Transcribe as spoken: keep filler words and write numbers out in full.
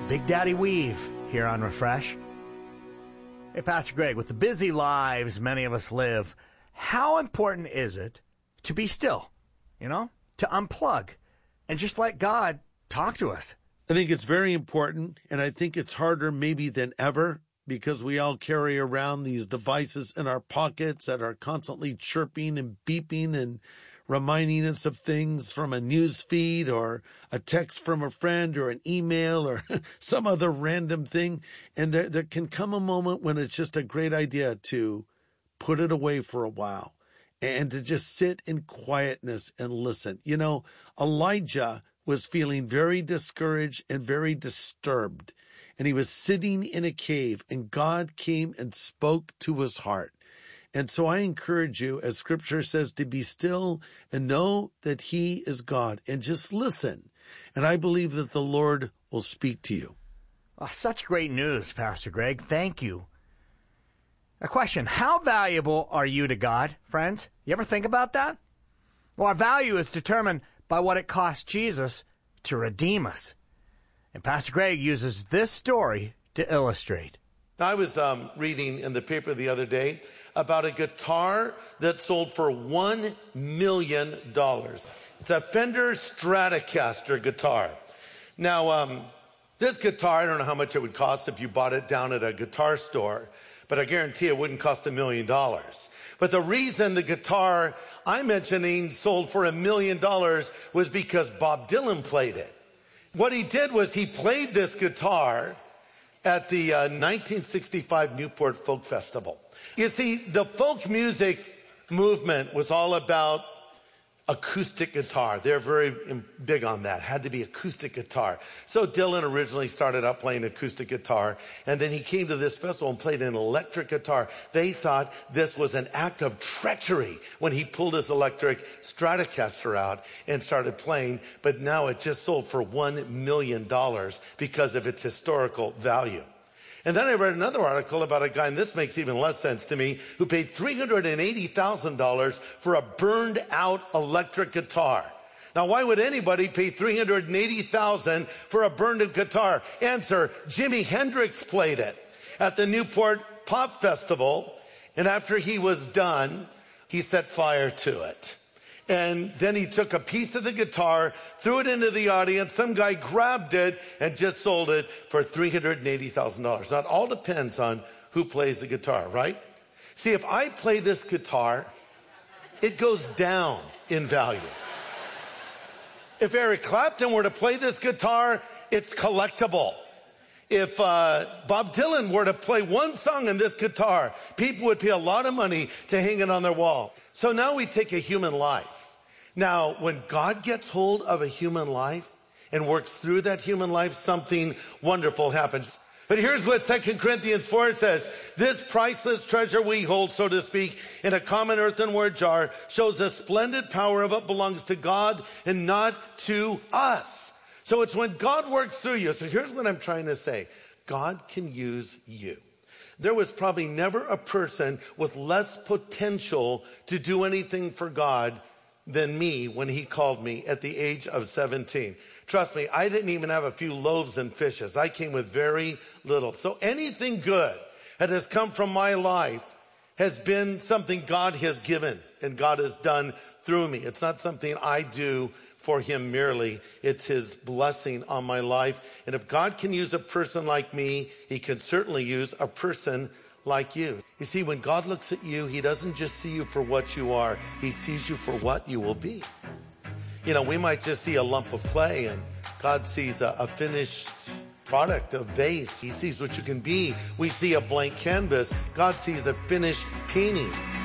Big Daddy Weave here on Refresh. Hey, Pastor Greg, with the busy lives many of us live, how important is it to be still, you know, to unplug and just let God talk to us? I think it's very important, and I think it's harder maybe than ever because we all carry around these devices in our pockets that are constantly chirping and beeping and reminding us of things from a news feed or a text from a friend or an email or some other random thing. And there, there can come a moment when it's just a great idea to put it away for a while and to just sit in quietness and listen. You know, Elijah was feeling very discouraged and very disturbed, and he was sitting in a cave, and God came and spoke to his heart. And so I encourage you, as Scripture says, to be still and know that he is God, and just listen. And I believe that the Lord will speak to you. Oh, such great news, Pastor Greg. Thank you. A question: how valuable are you to God, friends? You ever think about that? Well, our value is determined by what it cost Jesus to redeem us. And Pastor Greg uses this story to illustrate. I was um, reading in the paper the other day about a guitar that sold for one million dollars. It's a Fender Stratocaster guitar. Now, um, this guitar, I don't know how much it would cost if you bought it down at a guitar store, but I guarantee it wouldn't cost a million dollars. But the reason the guitar I'm mentioning sold for a million dollars was because Bob Dylan played it. What he did was he played this guitar at the uh, nineteen sixty-five Newport Folk Festival. You see, the folk music movement was all about acoustic guitar. They're very big on that. Had to be acoustic guitar. So Dylan originally started out playing acoustic guitar, and then he came to this festival and played an electric guitar. They thought this was an act of treachery when he pulled his electric Stratocaster out and started playing, but now it just sold for one million dollars because of its historical value. And then I read another article about a guy, and this makes even less sense to me, who paid three hundred eighty thousand dollars for a burned out electric guitar. Now, why would anybody pay three hundred eighty thousand dollars for a burned out guitar? Answer: Jimi Hendrix played it at the Newport Pop Festival, and after he was done, he set fire to it. And then he took a piece of the guitar, threw it into the audience. Some guy grabbed it and just sold it for three hundred eighty thousand dollars. Now, it all depends on who plays the guitar, right? See, if I play this guitar, it goes down in value. If Eric Clapton were to play this guitar, it's collectible. If uh, Bob Dylan were to play one song in this guitar, people would pay a lot of money to hang it on their wall. So now we take a human life. Now, when God gets hold of a human life and works through that human life, something wonderful happens. But here's what Second Corinthians four says: this priceless treasure we hold, so to speak, in a common earthenware jar shows the splendid power of it belongs to God and not to us. So it's when God works through you. So here's what I'm trying to say. God can use you. There was probably never a person with less potential to do anything for God than me when he called me at the age of seventeen. Trust me, I didn't even have a few loaves and fishes. I came with very little. So anything good that has come from my life has been something God has given and God has done through me. It's not something I do for him merely. It's his blessing on my life. And if God can use a person like me, he can certainly use a person like you. You see, when God looks at you, he doesn't just see you for what you are. He sees you for what you will be. You know, we might just see a lump of clay, and God sees a, a finished product, a vase. He sees what you can be. We see a blank canvas. God sees a finished painting.